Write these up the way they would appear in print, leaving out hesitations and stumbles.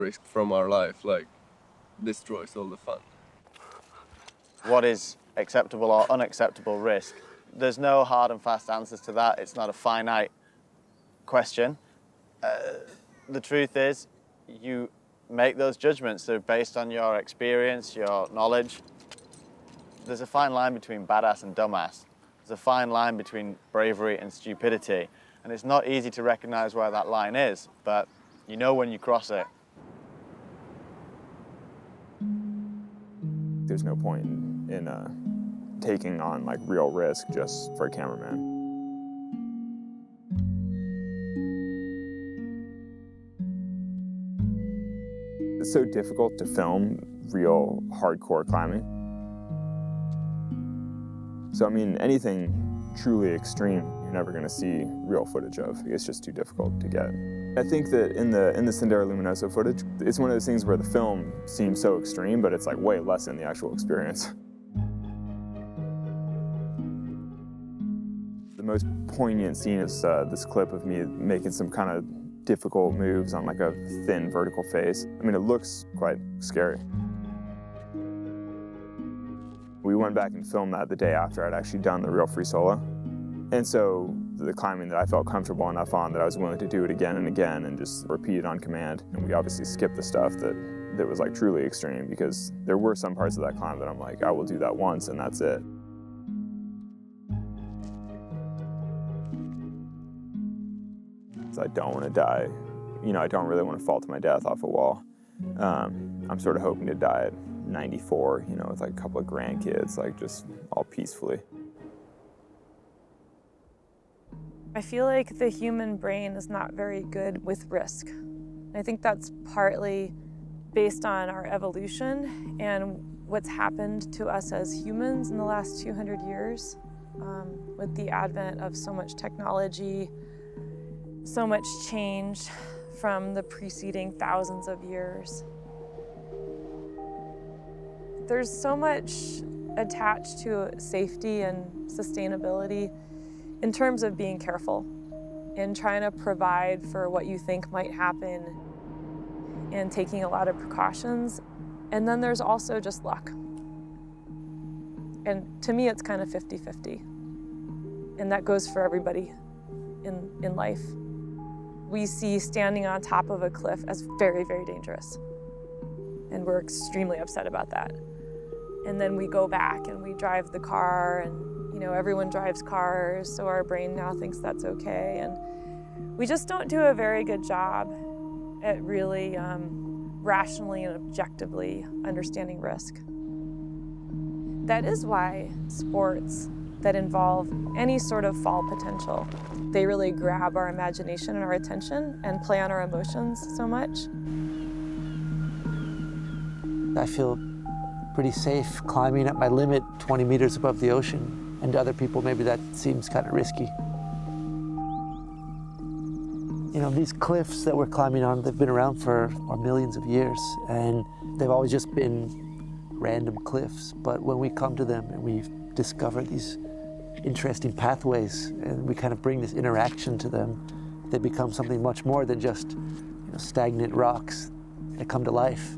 risk from our life, like, destroys all the fun. What is acceptable or unacceptable risk? There's no hard and fast answers to that. It's not a finite question. The truth is, you make those judgments. They're based on your experience, your knowledge. There's a fine line between badass and dumbass. There's a fine line between bravery and stupidity. And it's not easy to recognize where that line is, but you know when you cross it. There's no point in taking on like real risk just for a cameraman. It's so difficult to film real hardcore climbing. So I mean, anything truly extreme, you're never going to see real footage of. It's just too difficult to get. I think that in the Sendero Luminoso footage, it's one of those things where the film seems so extreme, but it's like way less in the actual experience. The most poignant scene is this clip of me making some kind of difficult moves on like a thin vertical face. I mean, it looks quite scary. We went back and filmed that the day after I'd actually done the real free solo. And so the climbing that I felt comfortable enough on that I was willing to do it again and again and just repeat it on command. And we obviously skipped the stuff that was like truly extreme, because there were some parts of that climb that I'm like, I will do that once and that's it. I don't want to die. You know, I don't really want to fall to my death off a wall. I'm sort of hoping to die at 94, you know, with like a couple of grandkids, like just all peacefully. I feel like the human brain is not very good with risk. I think that's partly based on our evolution and what's happened to us as humans in the last 200 years with the advent of so much technology, so much change from the preceding thousands of years. There's so much attached to safety and sustainability in terms of being careful and trying to provide for what you think might happen and taking a lot of precautions. And then there's also just luck. And to me, it's kind of 50-50. And that goes for everybody in life. We see standing on top of a cliff as very, very dangerous. And we're extremely upset about that. And then we go back and we drive the car, and you know, everyone drives cars, so our brain now thinks that's okay. And we just don't do a very good job at really rationally and objectively understanding risk. That is why sports that involve any sort of fall potential, they really grab our imagination and our attention and play on our emotions so much. I feel pretty safe climbing at my limit 20 meters above the ocean, and to other people maybe that seems kind of risky. You know, these cliffs that we're climbing on, they've been around for millions of years, and they've always just been random cliffs. But when we come to them and we discover these interesting pathways and we kind of bring this interaction to them, they become something much more than just, you know, stagnant rocks that come to life.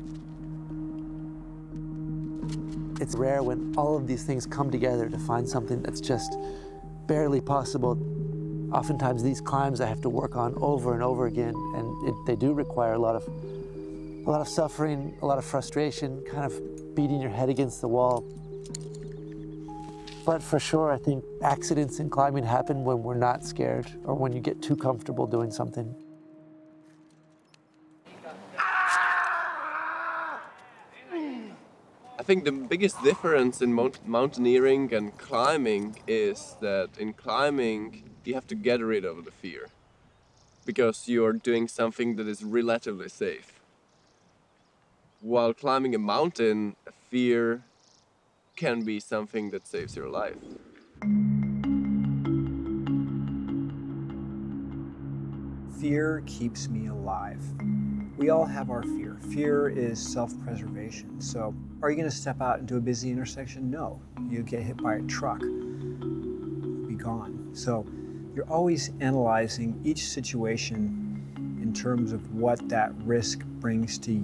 It's rare when all of these things come together to find something that's just barely possible. Oftentimes these climbs I have to work on over and over again, and they do require a lot of suffering, a lot of frustration, kind of beating your head against the wall. But for sure, I think accidents in climbing happen when we're not scared or when you get too comfortable doing something. I think the biggest difference in mountaineering and climbing is that in climbing you have to get rid of the fear, because you are doing something that is relatively safe. While climbing a mountain, fear can be something that saves your life. Fear keeps me alive. We all have our fear. Fear is self-preservation. So are you going to step out into a busy intersection? No. You get hit by a truck, be gone. So you're always analyzing each situation in terms of what that risk brings to